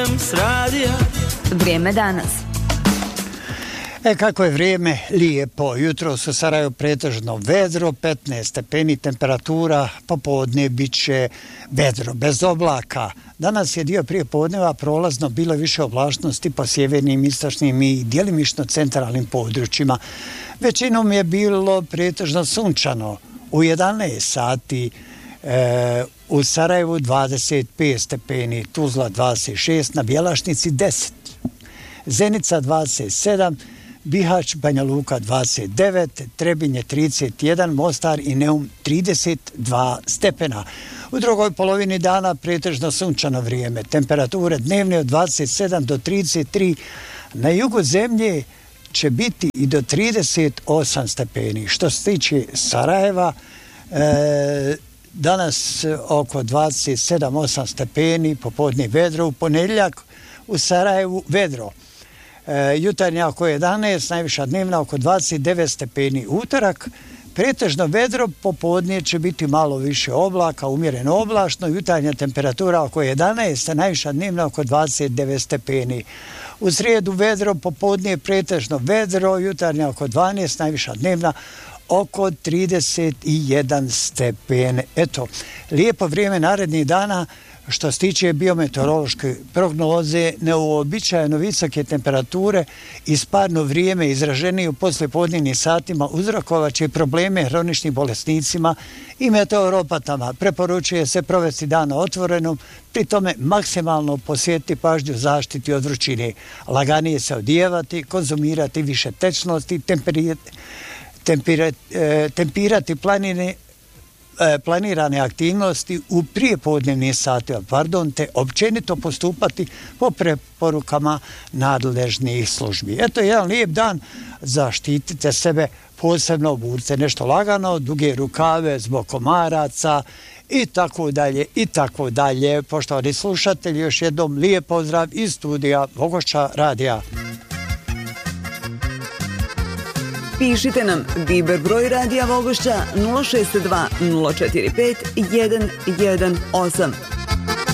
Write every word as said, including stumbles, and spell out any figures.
Vrijeme danas. E, kako je vrijeme lijepo. Jutro su Sarajevo pretežno vedro, petnaest stepeni temperatura, popodne bit će vedro, bez oblaka. Danas je dio prije podneva prolazno bilo više oblačnosti po sjevernim, istočnim i djelimično centralnim područjima. Većinom je bilo pretežno sunčano. U jedanaest sati e, u Sarajevu dvadeset pet stepeni, Tuzla dvadeset šest, na Bjelašnici deset, Zenica dvadeset sedam, Bihać, Banja Luka dvadeset devet, Trebinje trideset jedan, Mostar i Neum trideset dva stepena. U drugoj polovini dana pretežno sunčano vrijeme. Temperature dnevne od dvadeset sedam do trideset tri, na jugu zemlje će biti i do trideset osam stepeni. Što se tiče Sarajeva, e, danas oko dvadeset sedam osam stepeni, popodne vedro, u ponedjeljak u Sarajevu vedro. E, jutarnja oko jedanaest, najviša dnevna oko dvadeset devet stepeni. Utorak pretežno vedro, popodne će biti malo više oblaka, umjereno oblačno, jutarnja temperatura oko jedanaest, a najviša dnevna oko dvadeset devet stepeni. U srijedu vedro, popodne pretežno vedro, jutarnja oko dvanaest, najviša dnevna oko trideset jedan stepen. Eto, lijepo vrijeme narednih dana. Što se tiče biometeorološke prognoze, neuobičajeno visoke temperature i sparno vrijeme izraženije u poslijepodnevnim satima uzrokovat će probleme hroničnim bolesnicima i meteoropatama. Preporučuje se provesti dan na otvorenom, pri tome maksimalno posjetiti pažnju zaštiti od vrućine, laganije se odijevati, konzumirati više tečnosti, temperirati, temperirati, temperirati planine, planirane aktivnosti u prijepodnevnim satima, pardon, te općenito postupati po preporukama nadležnih službi. Eto, jedan lijep dan, zaštitite sebe, posebno obucite nešto lagano, duge rukave zbog komaraca i tako dalje i tako dalje. Poštovani slušatelji, još jednom lijep pozdrav iz studija Vogošća radija. Pišite nam Viber broj radija Vogošća nula šest dva nula četiri pet jedan jedan osam.